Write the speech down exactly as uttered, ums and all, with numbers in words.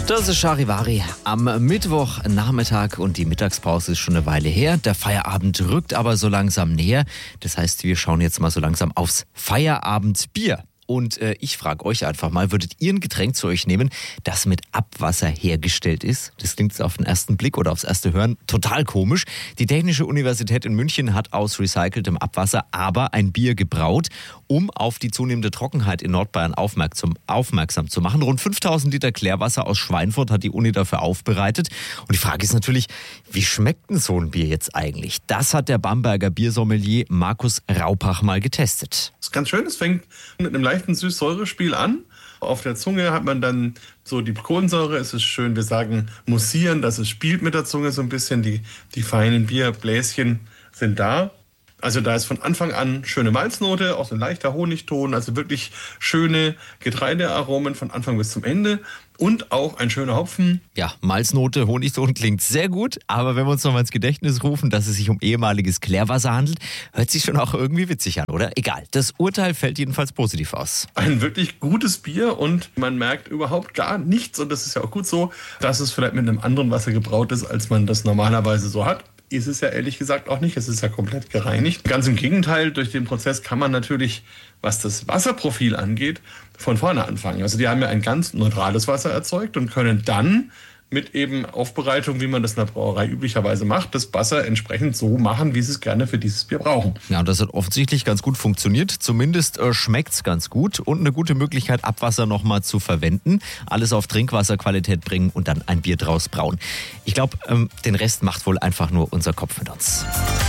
Das ist Charivari am Mittwochnachmittag und die Mittagspause ist schon eine Weile her. Der Feierabend rückt aber so langsam näher. Das heißt, wir schauen jetzt mal so langsam aufs Feierabendbier. Und äh, ich frage euch einfach mal, würdet ihr ein Getränk zu euch nehmen, das mit Abwasser hergestellt ist? Das klingt jetzt auf den ersten Blick oder aufs erste Hören total komisch. Die Technische Universität in München hat aus recyceltem Abwasser aber ein Bier gebraut, um auf die zunehmende Trockenheit in Nordbayern aufmerksam, aufmerksam zu machen. Rund fünftausend Liter Klärwasser aus Schweinfurt hat die Uni dafür aufbereitet. Und die Frage ist natürlich, wie schmeckt denn so ein Bier jetzt eigentlich? Das hat der Bamberger Biersommelier Markus Raupach mal getestet. Das ist ganz schön, es fängt mit einem leichten Süß-Säure-Spiel an. Auf der Zunge hat man dann so die Kohlensäure. Es ist schön, wir sagen mussieren, dass es spielt mit der Zunge so ein bisschen. Die, die feinen Bierbläschen sind da. Also da ist von Anfang an schöne Malznote, auch so ein leichter Honigton, also wirklich schöne Getreidearomen von Anfang bis zum Ende und auch ein schöner Hopfen. Ja, Malznote, Honigton klingt sehr gut, aber wenn wir uns noch mal ins Gedächtnis rufen, dass es sich um ehemaliges Klärwasser handelt, hört sich schon auch irgendwie witzig an, oder? Egal, das Urteil fällt jedenfalls positiv aus. Ein wirklich gutes Bier und man merkt überhaupt gar nichts und das ist ja auch gut so, dass es vielleicht mit einem anderen Wasser gebraut ist, als man das normalerweise so hat. Ist es ja ehrlich gesagt auch nicht. Es ist ja komplett gereinigt. Ganz im Gegenteil, durch den Prozess kann man natürlich, was das Wasserprofil angeht, von vorne anfangen. Also die haben ja ein ganz neutrales Wasser erzeugt und können dann mit eben Aufbereitung, wie man das in der Brauerei üblicherweise macht, das Wasser entsprechend so machen, wie sie es gerne für dieses Bier brauchen. Ja, und das hat offensichtlich ganz gut funktioniert. Zumindest äh, schmeckt es ganz gut und eine gute Möglichkeit, Abwasser nochmal zu verwenden, alles auf Trinkwasserqualität bringen und dann ein Bier draus brauen. Ich glaube, ähm, den Rest macht wohl einfach nur unser Kopf mit uns.